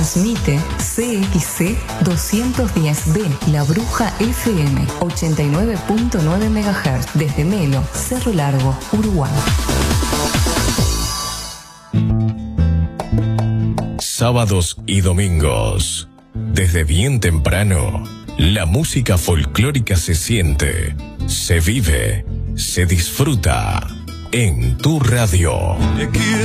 Transmite CXC 210B, La Bruja FM, 89.9 MHz, desde Melo, Cerro Largo, Uruguay. Sábados y domingos, desde bien temprano, la música folclórica se siente, se vive, se disfruta en tu radio.